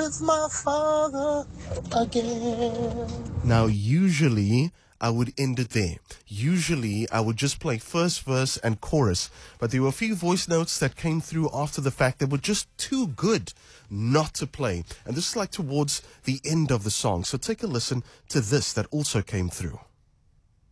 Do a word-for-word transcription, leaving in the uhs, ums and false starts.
with my father again. Now, usually I would end it there. Usually I would just play first verse and chorus, but there were a few voice notes that came through after the fact that were just too good not to play. And this is like towards the end of the song. So take a listen to this that also came through.